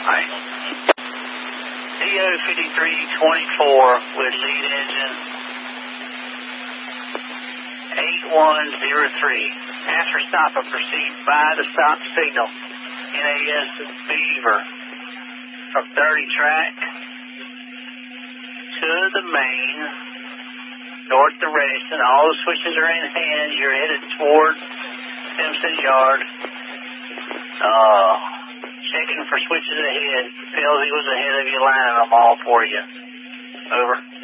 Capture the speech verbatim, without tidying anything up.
Alright. D O fifty-three twenty-four with lead engine eight one zero three. After stop and proceed by the stop signal. N A S Beaver from thirty track to the main, north direction. All the switches are in hand. You're headed toward Simpson Yard. Uh, checking for switches ahead. Fells, he was ahead of you, lining them all for you. Over.